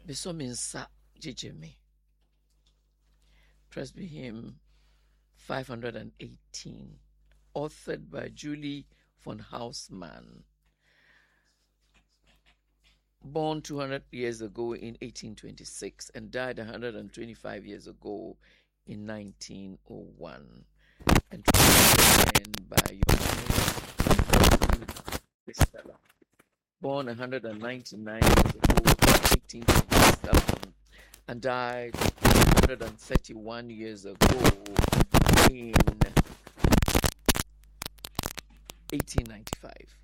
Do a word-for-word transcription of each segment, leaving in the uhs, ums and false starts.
Besominsa Jijimi. Presby Hymn five hundred eighteen, authored by Julie von Haussmann. Born two hundred years ago in eighteen twenty-six and died one hundred twenty-five years ago in nineteen oh one. And translated by Yohane. Born one hundred ninety-nine years ago in eighteen twenty-seven and died one hundred thirty-one years ago in eighteen ninety-five.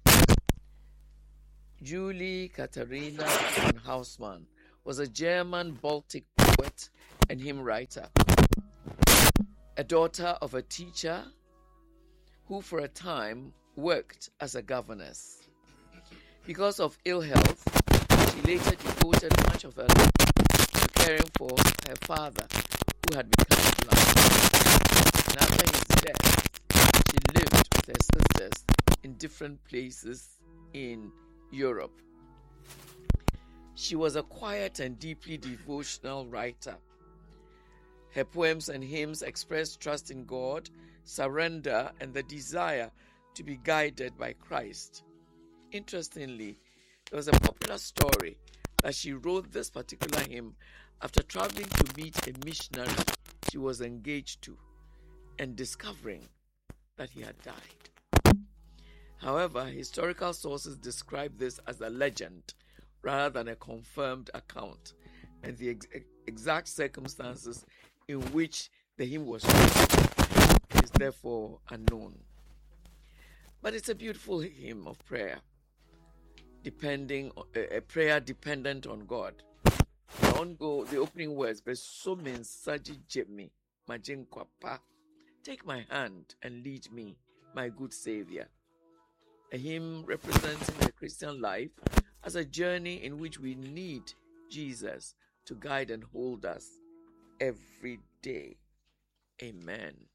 Julie Katharina von Haussmann was a German Baltic poet and hymn writer, a daughter of a teacher who for a time worked as a governess. Because of ill health, she later devoted much of her life to caring for her father, who had become blind. And after his death, she lived with her sisters in different places in Europe. She was a quiet and deeply devotional writer. Her poems and hymns expressed trust in God, surrender, and the desire to be guided by Christ. Interestingly, there was a popular story that she wrote this particular hymn after traveling to meet a missionary she was engaged to and discovering that he had died. However, historical sources describe this as a legend rather than a confirmed account, and the ex- exact circumstances in which the hymn was written is therefore unknown. But it's a beautiful hymn of prayer, depending a prayer dependent on God. The ongo, the opening words, Besomin Saji Jemi, Majin Kwapa, take my hand and lead me, my good Savior. A hymn representing the Christian life as a journey in which we need Jesus to guide and hold us every day. Amen.